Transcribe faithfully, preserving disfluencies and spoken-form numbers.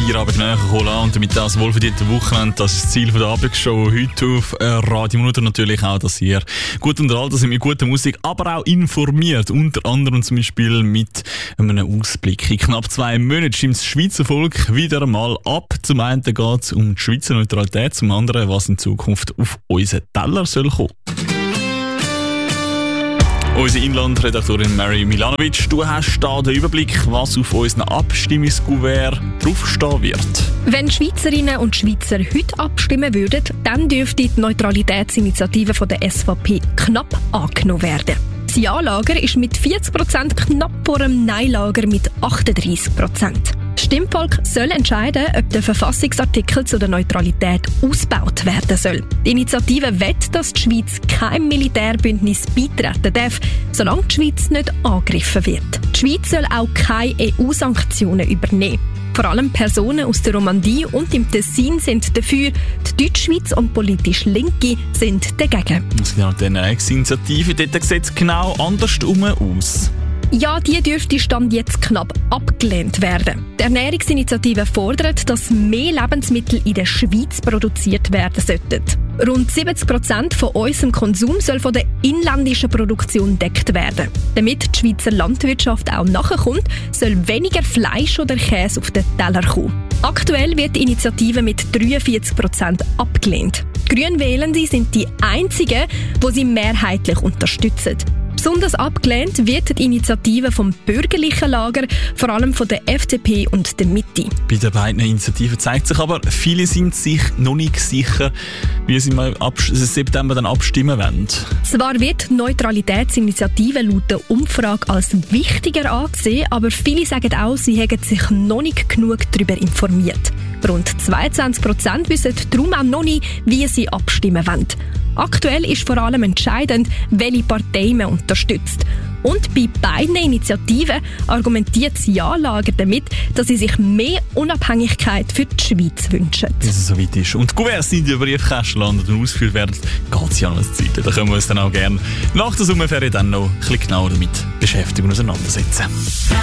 Feierabend näher kommen und damit das wohlverdiente Wochenende, das ist das Ziel der Abendshow heute auf Radio Monitor natürlich auch, dass ihr gut unterhalten seid mit guter Musik, aber auch informiert, unter anderem zum Beispiel mit einem Ausblick. In knapp zwei Monaten stimmt das Schweizer Volk wieder einmal ab. Zum einen geht es um die Schweizer Neutralität, zum anderen, was in Zukunft auf unseren Teller soll kommen. Unsere Inlandredaktorin Mary Milanovic, du hast da den Überblick, was auf unseren Abstimmungskuvert draufstehen wird. Wenn Schweizerinnen und Schweizer heute abstimmen würden, dann dürfte die Neutralitätsinitiative von der S V P knapp angenommen werden. Das Ja-Lager ist mit vierzig Prozent knapp vor dem Nein-Lager mit achtunddreissig Prozent. Das Stimmvolk soll entscheiden, ob der Verfassungsartikel zu der Neutralität ausgebaut werden soll. Die Initiative will, dass die Schweiz keinem Militärbündnis beitreten darf, solange die Schweiz nicht angegriffen wird. Die Schweiz soll auch keine E U-Sanktionen übernehmen. Vor allem Personen aus der Romandie und im Tessin sind dafür, die Deutschschweiz und politisch Linke sind dagegen. Das genau diese Initiative, dort sieht es genau andersrum aus. Ja, die dürfte Stand jetzt knapp abgelehnt werden. Die Ernährungsinitiative fordert, dass mehr Lebensmittel in der Schweiz produziert werden sollten. Rund siebzig Prozent von unserem Konsum soll von der inländischen Produktion gedeckt werden. Damit die Schweizer Landwirtschaft auch nachkommt, soll weniger Fleisch oder Käse auf den Teller kommen. Aktuell wird die Initiative mit dreiundvierzig Prozent abgelehnt. Die Grünwählende sind die einzigen, die sie mehrheitlich unterstützen. Besonders abgelehnt wird die Initiative vom bürgerlichen Lager, vor allem von der F D P und der Mitte. Bei den beiden Initiativen zeigt sich aber, viele sind sich noch nicht sicher, wie sie im September dann abstimmen wollen. Zwar wird die Neutralitätsinitiative laut der Umfrage als wichtiger angesehen, aber viele sagen auch, sie hätten sich noch nicht genug darüber informiert. Rund zweiundzwanzig Prozent wissen darum auch noch nicht, wie sie abstimmen wollen. Aktuell ist vor allem entscheidend, welche Partei man unterstützt. Und bei beiden Initiativen argumentiert das Ja-Lager damit, dass sie sich mehr Unabhängigkeit für die Schweiz wünschen. Bis es soweit ist. Und die Kuverts sind in den Briefkästen landen und ausgeführt werden, geht es ja noch eine Zeit. Da können wir uns dann auch gerne nach der Sommerferien dann noch ein bisschen genauer damit beschäftigen und auseinandersetzen.